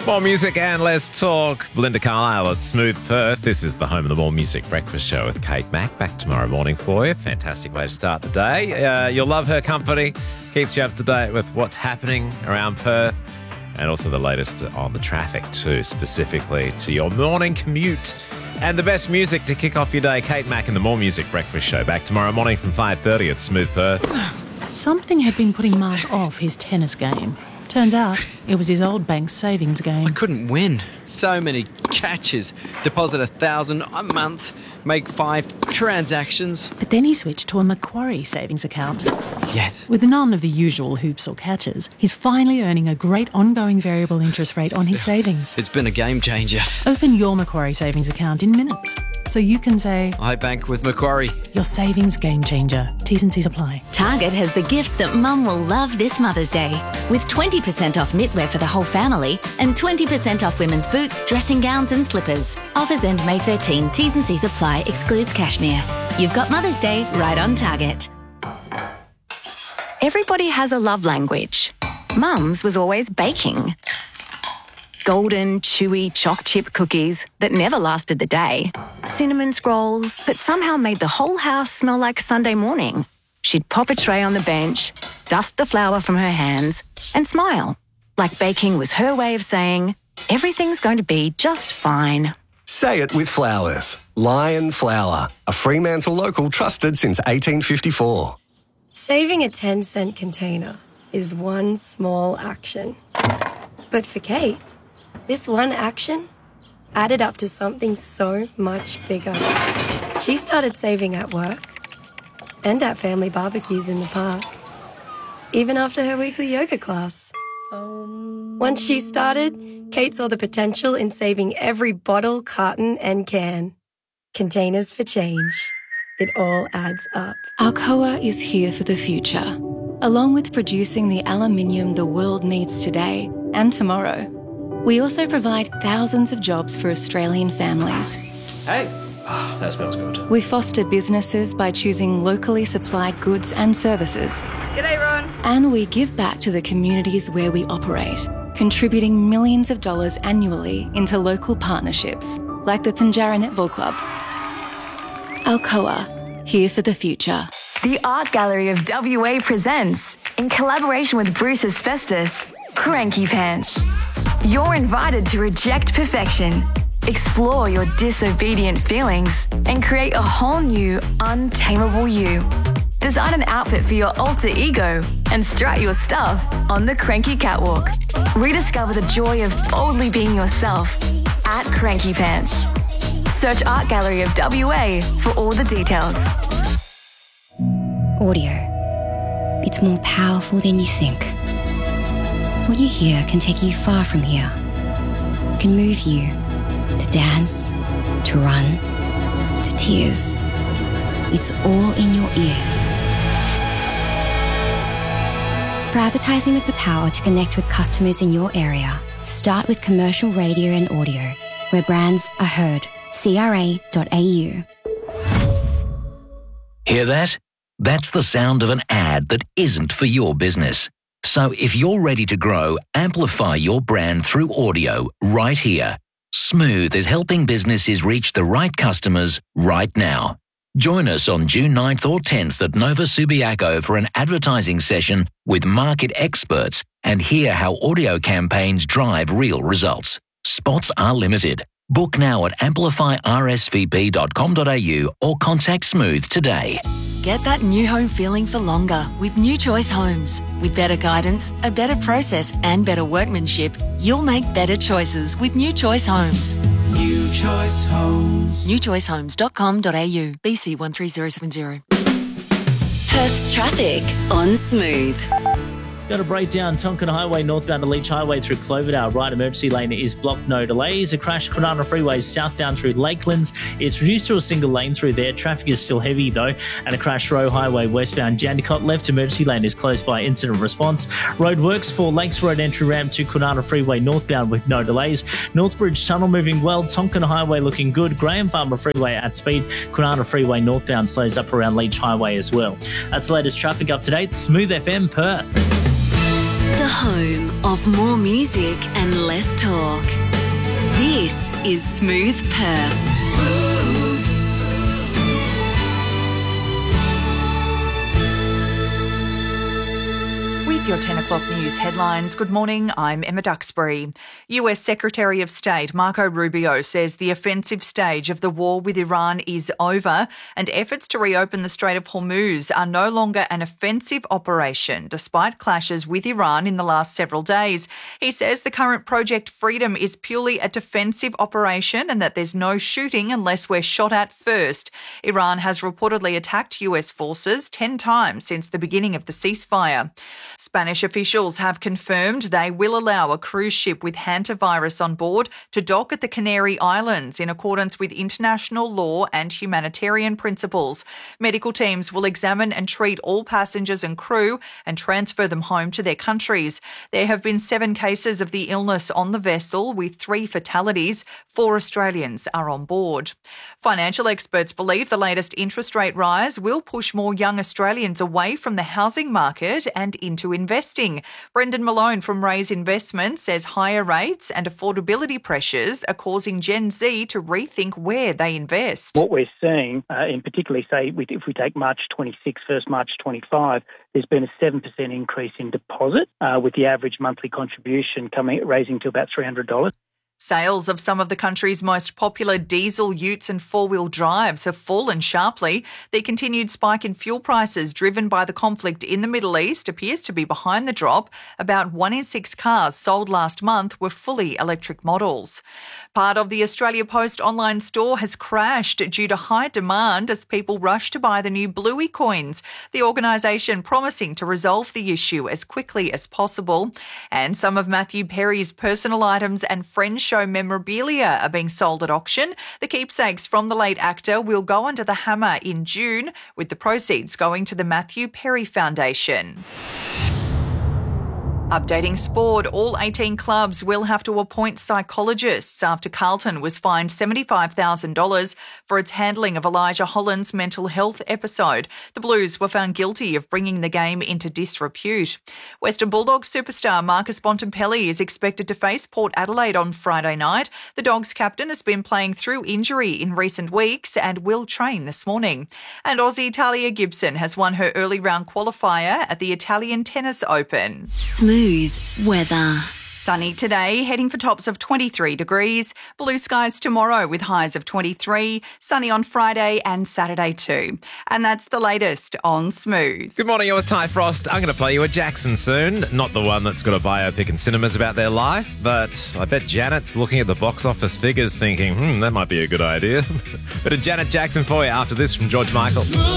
More music and less talk. Belinda Carlisle at Smooth Perth. This is the home of the More Music Breakfast Show with Kate Mack. Back tomorrow morning for you. Fantastic way to start the day. You'll love her company. Keeps you up to date with what's happening around Perth and also the latest on the traffic too, specifically to your morning commute. And the best music to kick off your day. Kate Mack and the More Music Breakfast Show. Back tomorrow morning from 5:30 at Smooth Perth. Something had been putting Mark off his tennis game. Turns out it was his old bank's savings game. I couldn't win. So many catches. Deposit $1,000 a month, make 5 transactions. But then he switched to a Macquarie savings account. Yes. With none of the usual hoops or catches, he's finally earning a great ongoing variable interest rate on his savings. It's been a game changer. Open your Macquarie savings account in minutes, so you can say, I bank with Macquarie. Your savings game changer. T's and C's apply. Target has the gifts that Mum will love this Mother's Day. With 20% off knitwear for the whole family and 20% off women's boots, dressing gowns and slippers. Offers end May 13. T's and C's apply. Excludes cashmere. You've got Mother's Day right on Target. Everybody has a love language. Mum's was always baking. Golden, chewy choc chip cookies that never lasted the day. Cinnamon scrolls that somehow made the whole house smell like Sunday morning. She'd pop a tray on the bench, dust the flour from her hands, and smile. Like baking was her way of saying, everything's going to be just fine. Say it with flowers. Lion Flour, a Fremantle local trusted since 1854. Saving a 10-cent container is one small action. But for Kate, this one action added up to something so much bigger. She started saving at work and at family barbecues in the park, even after her weekly yoga class. Once she started, Kate saw the potential in saving every bottle, carton, and can. Containers for change. It all adds up. Alcoa is here for the future, along with producing the aluminium the world needs today and tomorrow. We also provide thousands of jobs for Australian families. Hey, that smells good. We foster businesses by choosing locally supplied goods and services. G'day, Ron. And we give back to the communities where we operate, contributing millions of dollars annually into local partnerships, like the Pinjarra Netball Club. Alcoa, here for the future. The Art Gallery of WA presents, in collaboration with Bruce Asbestos, Cranky Pants. You're invited to reject perfection, explore your disobedient feelings, and create a whole new, untamable you. Design an outfit for your alter ego and strut your stuff on the Cranky Catwalk. Rediscover the joy of boldly being yourself at Cranky Pants. Search Art Gallery of WA for all the details. Audio. It's more powerful than you think. What you hear can take you far from here. It can move you to dance, to run, to tears. It's all in your ears. For advertising with the power to connect with customers in your area, start with commercial radio and audio, where brands are heard. CRA.au. Hear that? That's the sound of an ad that isn't for your business. So if you're ready to grow, amplify your brand through audio right here. Smooth is helping businesses reach the right customers right now. Join us on June 9th or 10th at Nova Subiaco for an advertising session with market experts and hear how audio campaigns drive real results. Spots are limited. Book now at amplifyrsvp.com.au or contact Smooth today. Get that new home feeling for longer with New Choice Homes. With better guidance, a better process and better workmanship, you'll make better choices with New Choice Homes. New Choice Homes. newchoicehomes.com.au. BC 13070. Perth's traffic on Smooth. Got a breakdown, Tonkin Highway northbound to Leach Highway through Cloverdale. Right emergency lane is blocked, no delays. A crash, Kwinana Freeway southbound through Lakelands. It's reduced to a single lane through there. Traffic is still heavy though. And a crash, Roe Highway westbound Jandakot. Left emergency lane is closed by incident response. Road works for Lakes Road entry ramp to Kwinana Freeway northbound with no delays. Northbridge Tunnel moving well. Tonkin Highway looking good. Graham Farmer Freeway at speed. Kwinana Freeway northbound slows up around Leach Highway as well. That's the latest traffic up to date. Smooth FM Perth. The The home of more music and less talk. This is Smooth Perth. With your 10 o'clock news headlines, good morning, I'm Emma Duxbury. US Secretary of State Marco Rubio says the offensive stage of the war with Iran is over and efforts to reopen the Strait of Hormuz are no longer an offensive operation, despite clashes with Iran in the last several days. He says the current Project Freedom is purely a defensive operation and that there's no shooting unless we're shot at first. Iran has reportedly attacked US forces 10 times since the beginning of the ceasefire. Spanish officials have confirmed they will allow a cruise ship with hantavirus on board to dock at the Canary Islands in accordance with international law and humanitarian principles. Medical teams will examine and treat all passengers and crew and transfer them home to their countries. There have been 7 cases of the illness on the vessel, with 3 fatalities. 4 Australians are on board. Financial experts believe the latest interest rate rise will push more young Australians away from the housing market and into investing. Brendan Malone from Raise Investments says higher rates and affordability pressures are causing Gen Z to rethink where they invest. What we're seeing, in particularly, say, if we take March 26 versus March 25, there's been a 7% increase in deposit, with the average monthly contribution raising to about $300. Sales of some of the country's most popular diesel utes and four-wheel drives have fallen sharply. The continued spike in fuel prices driven by the conflict in the Middle East appears to be behind the drop. About 1 in 6 cars sold last month were fully electric models. Part of the Australia Post online store has crashed due to high demand as people rush to buy the new Bluey coins, the organisation promising to resolve the issue as quickly as possible. And some of Matthew Perry's personal items and Friends show memorabilia are being sold at auction. The keepsakes from the late actor will go under the hammer in June, with the proceeds going to the Matthew Perry Foundation. Updating sport, all 18 clubs will have to appoint psychologists after Carlton was fined $75,000 for its handling of Elijah Holland's mental health episode. The Blues were found guilty of bringing the game into disrepute. Western Bulldogs superstar Marcus Bontempelli is expected to face Port Adelaide on Friday night. The Dogs captain has been playing through injury in recent weeks and will train this morning. And Aussie Talia Gibson has won her early round qualifier at the Italian Tennis Open. Smooth weather. Sunny today, heading for tops of 23 degrees. Blue skies tomorrow with highs of 23. Sunny on Friday and Saturday too. And that's the latest on Smooth. Good morning, you're with Ty Frost. I'm going to play you a Jackson soon. Not the one that's got a biopic in cinemas about their life, but I bet Janet's looking at the box office figures thinking, that might be a good idea. But a Janet Jackson for you after this from George Michael.